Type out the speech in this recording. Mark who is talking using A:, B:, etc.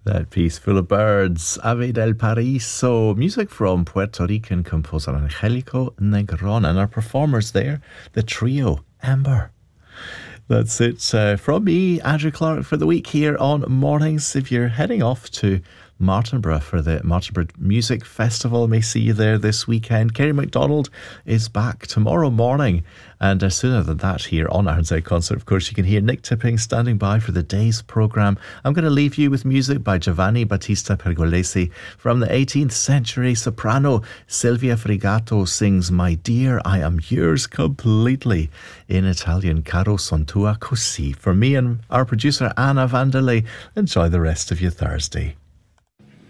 A: That piece full of birds, Ave del Paraíso, music from Puerto Rican composer Angelico Negron, and our performers there, the trio Amber. That's it from me, Andrew Clark, for the week here on Mornings. If you're heading off to Martinborough for the Martinborough Music Festival, may see you there this weekend. Kerry MacDonald is back tomorrow morning, and sooner than that here on Ironside Concert, of course, you can hear Nick Tipping standing by for the day's programme. I'm going to leave you with music by Giovanni Battista Pergolesi. From the 18th century soprano Silvia Frigato sings My Dear, I Am Yours completely in Italian, Caro son tua così. For me and our producer Anna Vanderlei, enjoy the rest of your Thursday.